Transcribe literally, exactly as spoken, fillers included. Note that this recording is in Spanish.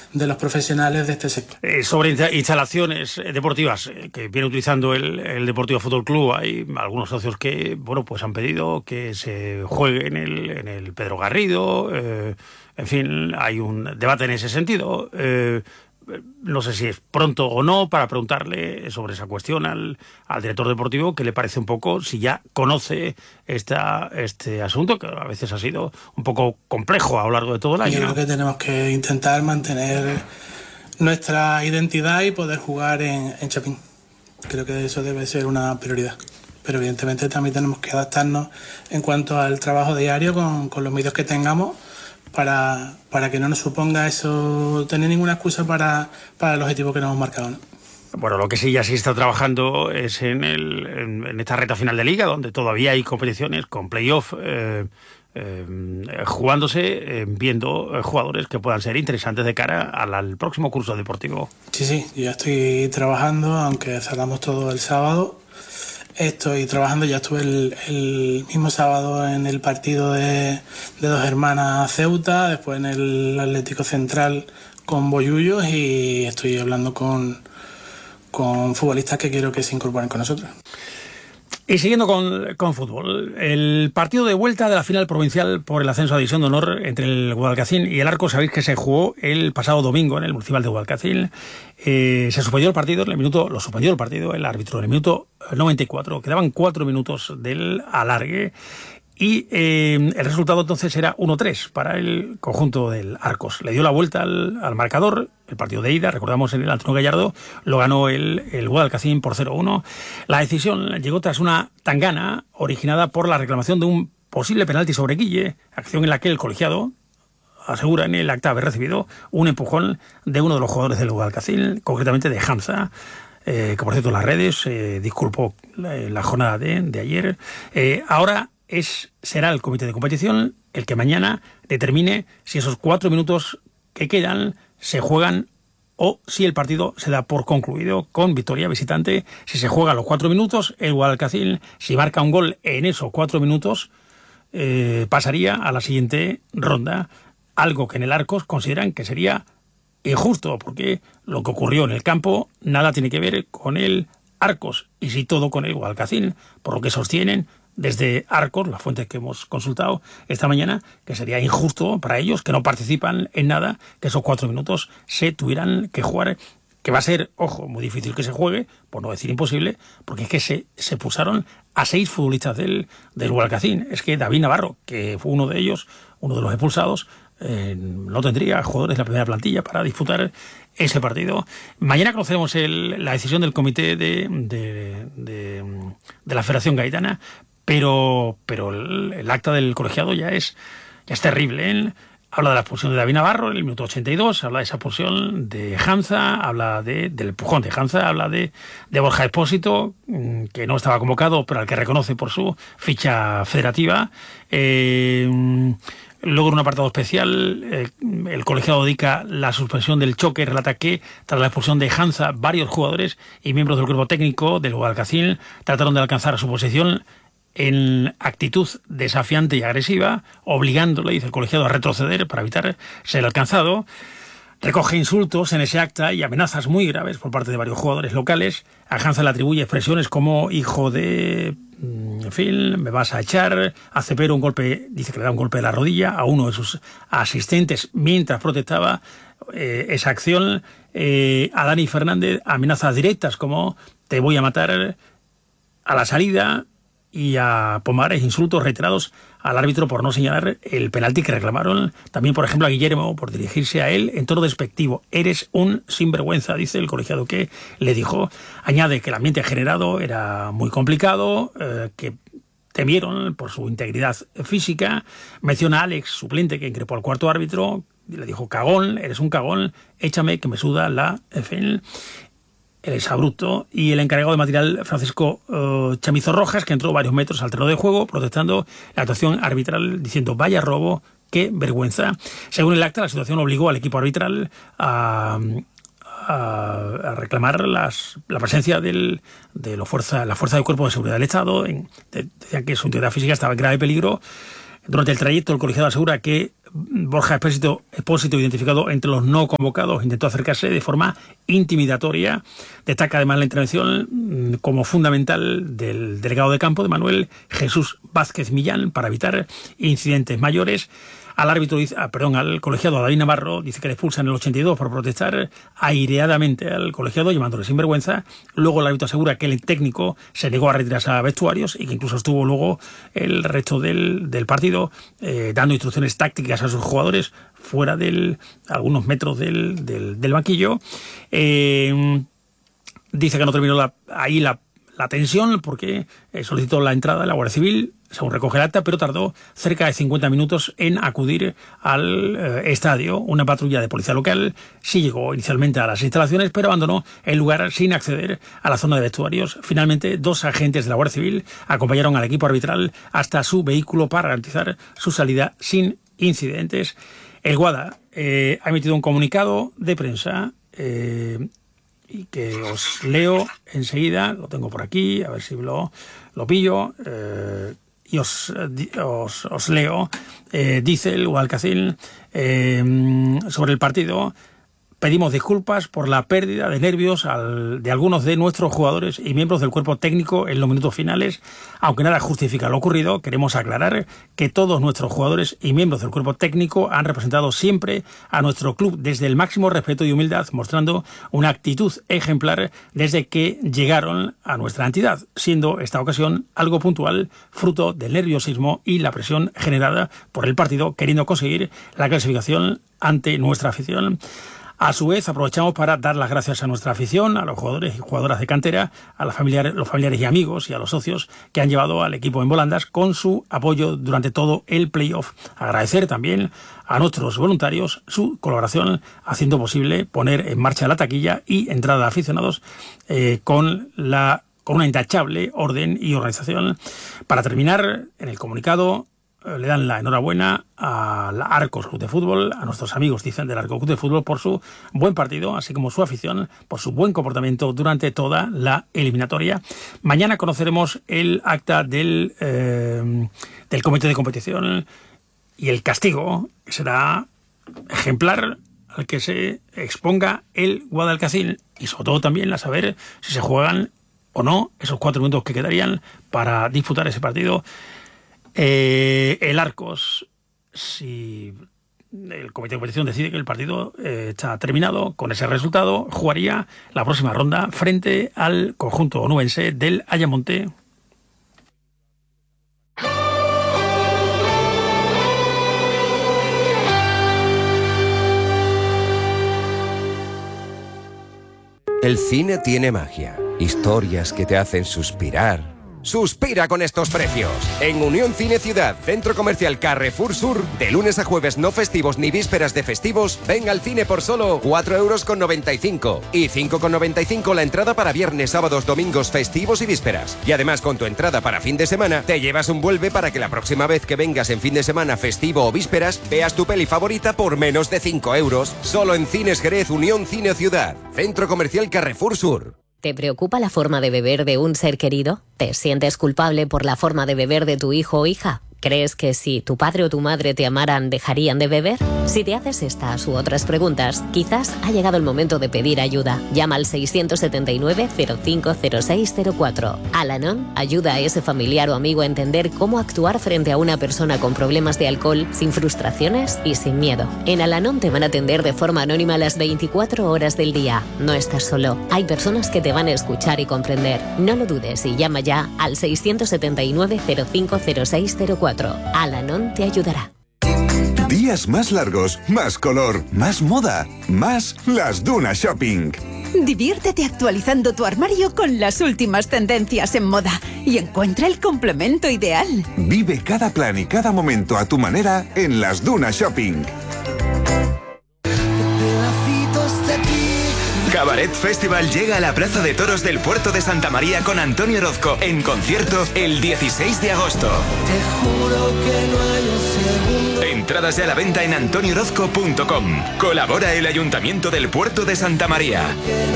de los profesionales de este sector. Eh, sobre instalaciones deportivas eh, que viene utilizando el, el Deportivo Fútbol Club, hay algunos socios que, bueno, pues han pedido que se juegue en el, en el Pedro Garrido, eh, en fin, hay un debate en ese sentido. Eh, No sé si es pronto o no para preguntarle sobre esa cuestión al, al director deportivo, que le parece un poco, si ya conoce esta, este asunto, que a veces ha sido un poco complejo a lo largo de todo el año. Yo creo que tenemos que intentar mantener nuestra identidad y poder jugar en, en Chapín. Creo que eso debe ser una prioridad. Pero evidentemente también tenemos que adaptarnos en cuanto al trabajo diario con, con los medios que tengamos, para, para que no nos suponga eso tener ninguna excusa para, para el objetivo que nos hemos marcado, ¿no? Bueno, lo que sí ya sí está trabajando es en, el, en, en esta recta final de Liga, donde todavía hay competiciones con playoff eh, eh, jugándose, eh, viendo jugadores que puedan ser interesantes de cara al, al próximo curso deportivo. Sí, sí, yo ya estoy trabajando, aunque cerramos todo el sábado. Estoy trabajando, ya estuve el, el mismo sábado en el partido de, de Dos Hermanas Ceuta, después en el Atlético Central con Bollullos, y estoy hablando con, con futbolistas que quiero que se incorporen con nosotros. Y siguiendo con, con fútbol, el partido de vuelta de la final provincial por el ascenso a División de Honor entre el Guadalcacín y el Arcos, sabéis que se jugó el pasado domingo en el Municipal de Guadalcacín. Eh, se suspendió el partido, en el minuto, lo suspendió el partido el árbitro en el minuto noventa y cuatro, quedaban cuatro minutos del alargue. Y eh, el resultado entonces era uno tres para el conjunto del Arcos. Le dio la vuelta al, al marcador. El partido de ida, recordamos, en el Antonio Gallardo, lo ganó el, el Guadalcacín por cero uno. La decisión llegó tras una tangana originada por la reclamación de un posible penalti sobre Guille, acción en la que el colegiado asegura en el acta haber recibido un empujón de uno de los jugadores del Guadalcacín, concretamente de Hamza, eh, que por cierto en las redes eh, disculpó la, la jornada de, de ayer. Eh, ahora es será el comité de competición el que mañana determine si esos cuatro minutos que quedan se juegan o si el partido se da por concluido con victoria visitante. Si se juega los cuatro minutos, el Guadalcacín, si marca un gol en esos cuatro minutos, eh, pasaría a la siguiente ronda, algo que en el Arcos consideran que sería injusto, porque lo que ocurrió en el campo nada tiene que ver con el Arcos, y sí todo con el Guadalcacín, por lo que sostienen desde Arcos, las fuentes que hemos consultado esta mañana, que sería injusto para ellos, que no participan en nada, que esos cuatro minutos se tuvieran que jugar, que va a ser, ojo, muy difícil que se juegue, por no decir imposible, porque es que se, se expulsaron a seis futbolistas del, del Guadalcacín. Es que David Navarro, que fue uno de ellos, uno de los expulsados, eh, no tendría jugadores de la primera plantilla para disputar ese partido. Mañana conoceremos el, la decisión del comité de, de, de, de la Federación Gaditana, pero, pero el, el acta del colegiado ya es, ya es terrible, ¿eh? Habla de la expulsión de David Navarro en el minuto ochenta y dos, habla de esa expulsión de Hamza, habla de, del empujón de Hamza, habla de, de Borja Expósito, que no estaba convocado, pero al que reconoce por su ficha federativa. Eh, luego en un apartado especial, eh, el colegiado dedica la suspensión del choque, relata que tras la expulsión de Hamza, varios jugadores y miembros del cuerpo técnico del Guadalcacín trataron de alcanzar su posición en actitud desafiante y agresiva, obligándole, dice el colegiado, a retroceder para evitar ser alcanzado. Recoge insultos en ese acta y amenazas muy graves por parte de varios jugadores locales. A Hamza le atribuye expresiones como hijo de... en fin, me vas a echar. A Cepero un golpe, dice que le da un golpe de la rodilla a uno de sus asistentes mientras protestaba eh, esa acción. Eh, a Dani Fernández amenazas directas como te voy a matar a la salida, y a Pomares insultos reiterados al árbitro por no señalar el penalti que reclamaron. También, por ejemplo, a Guillermo por dirigirse a él en tono despectivo. Eres un sinvergüenza, dice el colegiado que le dijo. Añade que el ambiente generado era muy complicado, eh, que temieron por su integridad física. Menciona a Alex, suplente, que increpó al cuarto árbitro. Le dijo, cagón, eres un cagón, échame que me suda la F N. El exabrupto, y el encargado de material, Francisco uh, Chamizo Rojas, que entró varios metros al terreno de juego protestando la actuación arbitral, diciendo vaya robo, qué vergüenza. Según el acta, la situación obligó al equipo arbitral a, a, a reclamar las, la presencia del, de la fuerza, la fuerza del Cuerpo de Seguridad del Estado. En, de, decían que su integridad física estaba en grave peligro. Durante el trayecto, el colegiado asegura que Borja Expósito, Expósito, identificado entre los no convocados, intentó acercarse de forma intimidatoria. Destaca además la intervención como fundamental del delegado de campo, de Manuel Jesús Vázquez Millán, para evitar incidentes mayores. Al árbitro, ah, perdón, al colegiado David Navarro, dice que le expulsan en el ochenta y dos por protestar aireadamente al colegiado, llamándole sinvergüenza. Luego el árbitro asegura que el técnico se negó a retirarse a vestuarios y que incluso estuvo luego el resto del, del partido eh, dando instrucciones tácticas a sus jugadores fuera de algunos metros del, del, del banquillo. Eh, dice que no terminó la, ahí la, la tensión porque eh, solicitó la entrada de la Guardia Civil, según recoge el acta, pero tardó cerca de cincuenta minutos en acudir al eh, estadio. Una patrulla de policía local sí llegó inicialmente a las instalaciones, pero abandonó el lugar sin acceder a la zona de vestuarios. Finalmente, dos agentes de la Guardia Civil acompañaron al equipo arbitral hasta su vehículo para garantizar su salida sin incidentes. El Guada eh, ha emitido un comunicado de prensa eh, y que os leo enseguida. Lo tengo por aquí, a ver si lo, lo pillo. Eh, Y os, os, os leo, eh, dice el Guadalcacín eh, sobre el partido: pedimos disculpas por la pérdida de nervios al, de algunos de nuestros jugadores y miembros del cuerpo técnico en los minutos finales. Aunque nada justifica lo ocurrido, queremos aclarar que todos nuestros jugadores y miembros del cuerpo técnico han representado siempre a nuestro club desde el máximo respeto y humildad, mostrando una actitud ejemplar desde que llegaron a nuestra entidad, siendo esta ocasión algo puntual, fruto del nerviosismo y la presión generada por el partido, queriendo conseguir la clasificación ante nuestra afición. A su vez, aprovechamos para dar las gracias a nuestra afición, a los jugadores y jugadoras de cantera, a los familiares, los familiares y amigos y a los socios que han llevado al equipo en volandas con su apoyo durante todo el playoff. Agradecer también a nuestros voluntarios su colaboración, haciendo posible poner en marcha la taquilla y entrada de aficionados eh, con la con una intachable orden y organización. Para terminar, en el comunicado le dan la enhorabuena al Arcos Club de Fútbol, a nuestros amigos, dicen, del Arcos Club de Fútbol, por su buen partido, así como su afición, por su buen comportamiento durante toda la eliminatoria. Mañana conoceremos el acta del, eh, del comité de competición y el castigo, que será ejemplar, al que se exponga el Guadalcacín, y sobre todo también a saber si se juegan o no esos cuatro minutos que quedarían para disputar ese partido. Eh, el Arcos, si el comité de competición decide que el partido eh, está terminado con ese resultado, jugaría la próxima ronda frente al conjunto onubense del Ayamonte. El cine tiene magia, historias que te hacen suspirar. ¡Suspira con estos precios! En Unión Cine Ciudad, Centro Comercial Carrefour Sur, de lunes a jueves no festivos ni vísperas de festivos, ven al cine por solo cuatro euros con noventa y cinco y cinco con noventa y cinco la entrada para viernes, sábados, domingos, festivos y vísperas. Y además, con tu entrada para fin de semana, te llevas un vuelve para que la próxima vez que vengas en fin de semana, festivo o vísperas, veas tu peli favorita por menos de cinco euros. Solo en Cines Jerez, Unión Cine Ciudad, Centro Comercial Carrefour Sur. ¿Te preocupa la forma de beber de un ser querido? ¿Te sientes culpable por la forma de beber de tu hijo o hija? ¿Crees que si tu padre o tu madre te amaran, dejarían de beber? Si te haces estas u otras preguntas, quizás ha llegado el momento de pedir ayuda. Llama al seiscientos setenta y nueve, cero cinco cero seis cero cuatro. Al-Anon ayuda a ese familiar o amigo a entender cómo actuar frente a una persona con problemas de alcohol, sin frustraciones y sin miedo. En Al-Anon te van a atender de forma anónima las veinticuatro horas del día. No estás solo. Hay personas que te van a escuchar y comprender. No lo dudes y llama ya al seiscientos setenta y nueve, cero cinco cero seis cero cuatro. Al-Anon te ayudará. Días más largos, más color, más moda, más Las Dunas Shopping. Diviértete actualizando tu armario con las últimas tendencias en moda y encuentra el complemento ideal. Vive cada plan y cada momento a tu manera en Las Dunas Shopping. Cabaret Festival llega a la Plaza de Toros del Puerto de Santa María con Antonio Orozco en concierto el dieciséis de agosto. Te juro que no hay un segundo. Entradas ya a la venta en antonio orozco punto com. Colabora el Ayuntamiento del Puerto de Santa María.